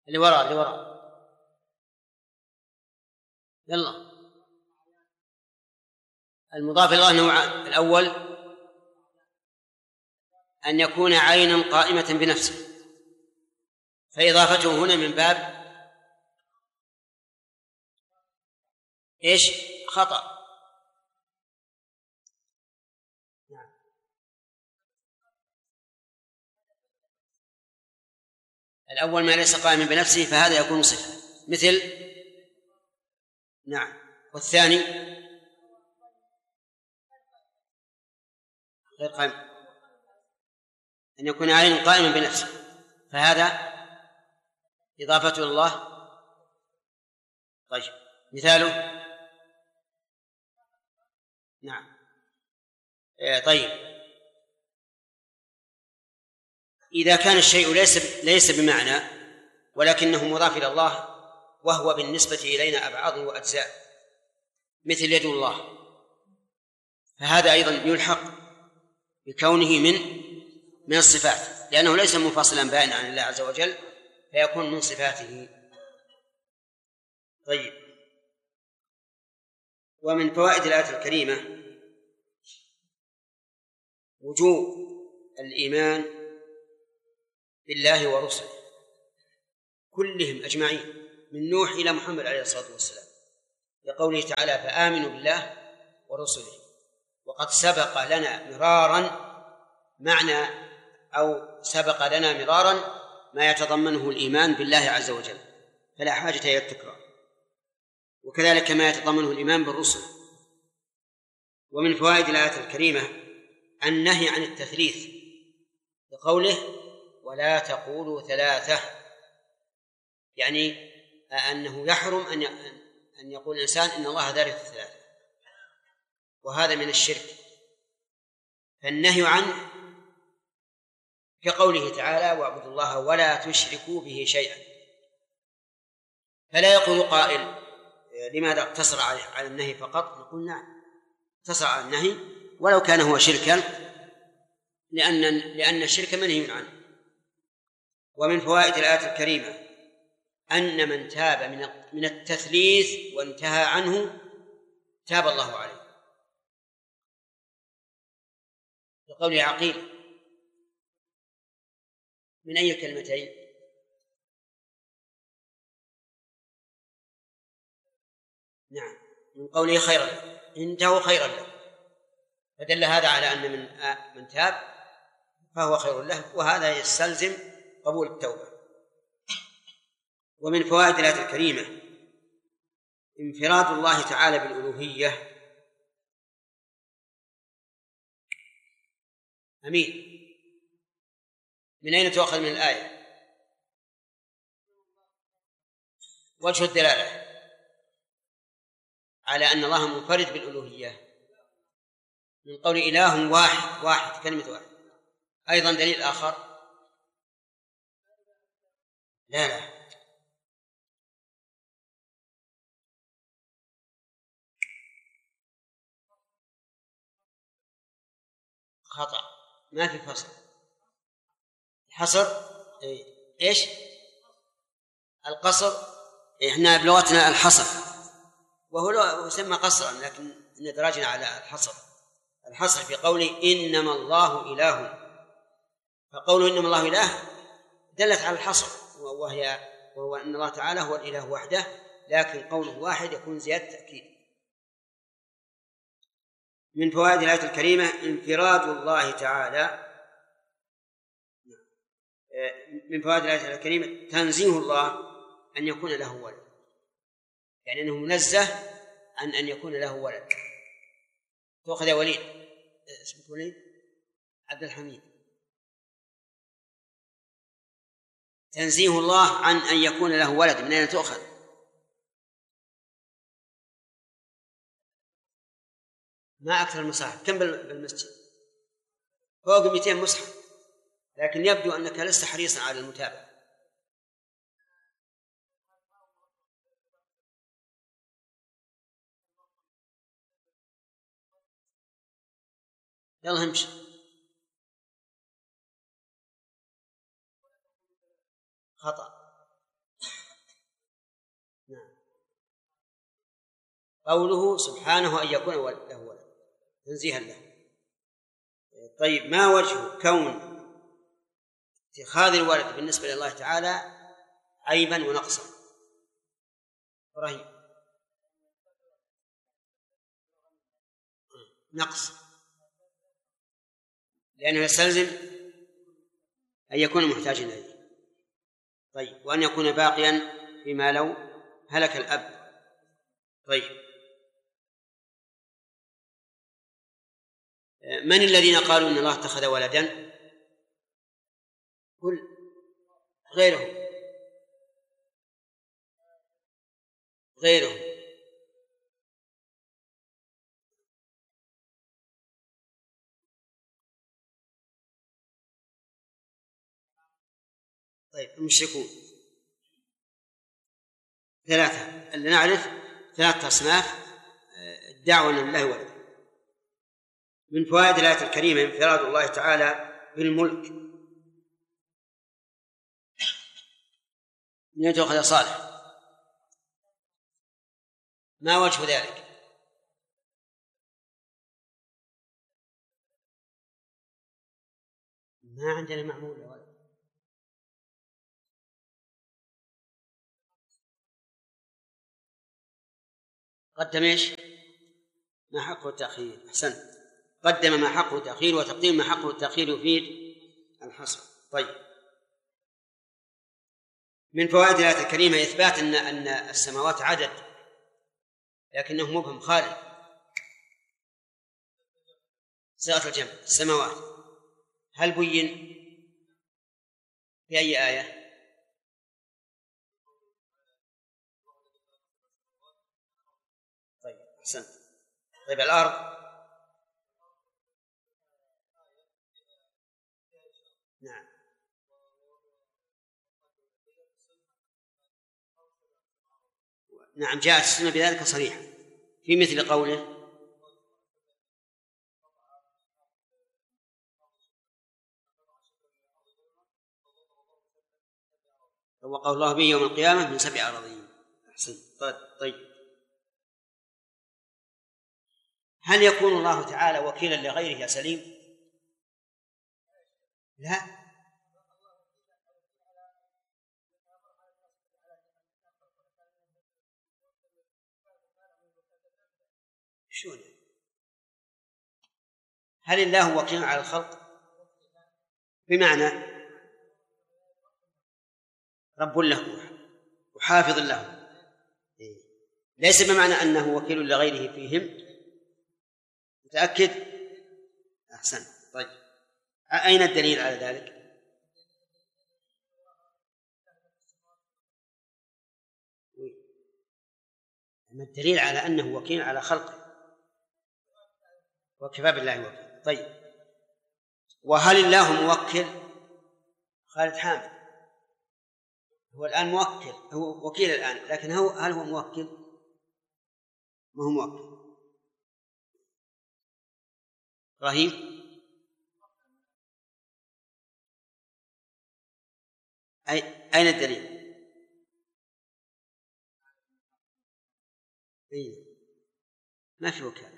اللي وراء يلا. المضاف إلى الله نوعان: الأول أن يكون عينا قائمة بنفسه، فإضافته هنا من باب إيش؟ خطأ. الأول ما ليس قائما بنفسه فهذا يكون صفة، مثل نعم. والثاني غير قائم، أن يكون عينا قائما بنفسه، فهذا إضافته إلى الله. طيب مثاله نعم. طيب إذا كان الشيء ليس بمعنى ولكنه مضاف إلى الله وهو بالنسبة إلينا أبعاض وأجزاء، مثل يد الله، فهذا أيضا يلحق بكونه من الصفات، لأنه ليس منفصلا بائنا عن الله عز وجل، فيكون من صفاته. طيب، ومن فوائد الآية الكريمة وجوب الإيمان بالله ورسله كلهم أجمعين من نوح إلى محمد عليه الصلاة والسلام، لقوله تعالى: فآمنوا بالله ورسله. وقد سبق لنا مرارا ما يتضمنه الإيمان بالله عز وجل، فلا حاجة إلى التكرار، وكذلك ما يتضمنه الإيمان بالرسل. ومن فوائد الآية الكريمة النهي عن التثليث بقوله: ولا تقولوا ثلاثة، يعني أنه يحرم أن يقول الإنسان إن الله ثالث ثلاثة، وهذا من الشرك. فالنهي عنه كقوله تعالى: واعبدوا الله ولا تشركوا به شيئا. فلا يقول قائل: لماذا اقتصر على النهي فقط؟ نقول نعم، اقتصر على النهي ولو كان هو شركا، لأن الشرك منهي عنه. ومن فوائد الآية الكريمة أن من تاب من التثليث وانتهى عنه تاب الله عليه، لقول عقيل: من أي كلمتين؟ نعم، من قوله خيرا له، انتهوا خيرا له، فدل هذا على أن من تاب فهو خير له، وهذا يستلزم قبول التوبة. ومن فوائد الآية الكريمة انفراد الله تعالى بالألوهية. أمين، من أين تؤخذ من الآية؟ وجه الدلالة على أن الله منفرد بالألوهية من قول إله واحد كلمة واحد. أيضا دليل آخر، لا خطأ، ما في فصل. الحصر إيش؟ القصر إحنا بلغتنا الحصر، وهو يسمى قصرا، لكن ندرجنا على الحصر في قوله إنما الله إله، فقوله إنما الله إله دلت على الحصر، وهو أن الله تعالى هو الإله وحده، لكن قوله واحد يكون زيادة تأكيد. من فوائد الآية الكريمة انفراد الله تعالى. من فوائد الآية الكريمة تنزيه الله أن يكون له ولد، يعني أنه منزه عن أن يكون له ولد. تأخذ يا وليد، اسمك وليد عبد الحميد. تنزيه الله عن أن يكون له ولد من أين تأخذ؟ ما أكثر المصاحف، كم بالمسجد؟ فوق 200 مصحف، لكن يبدو أنك لست حريصا على المتابعة. يلا امشي. خطأ. قوله سبحانه أن يكون له ولد تنزيها له. طيب ما وجه كون اتخاذ الولد بالنسبة لله تعالى عيبا ونقصا؟ إبراهيم. نقص، لأنه يستلزم أن يكون محتاجا إليه. طيب وأن يكون باقيا فيما لو هلك الأب. طيب من الذين قالوا إن الله اتخذ ولدا؟ قل غيرهم. طيب المشركون ثلاثة، اللي نعرف ثلاثة أصناف ادعوا أن الله ولد. من فوائد الآية الكريمة انفراد الله تعالى بالملك. من يتخذ صالح، ما وجه ذلك؟ ما عندنا معمول يا ولد. قدم ايش؟ ما حقه التأخير. أحسنت، قدم ما حقه التأخير، وتقديم ما حقه التأخير يفيد الحصر. طيب من فوائد الآية الكريمة إثبات أن السماوات عدد، لكنه مبهم خالد، صيغة الجمع السماوات. هل بين في أي آية؟ طيب أحسنت. طيب الأرض؟ نعم. نعم جاءت السنة بذلك صريحة في مثل قوله وقال الله به يوم القيامة من 7 أراضين. أحسن. طيب هل يكون الله تعالى وكيلا لغيره يا سليم؟ لا. شون؟ هل الله وكيل على الخلق؟ بمعنى رب له وحافظ له، ليس بمعنى أنه وكيل لغيره فيهم. متأكد؟ أحسن. طيب أين الدليل على ذلك؟ ما الدليل على أنه وكيل على خلقه؟ وكفى بالله وكيل. طيب وهل الله موكل؟ خالد حامد هو الآن موكل، هو وكيل الآن، لكن هل هو موكل؟ ما هو موكل. إبراهيم؟ أين الدليل؟ ما في وكالة.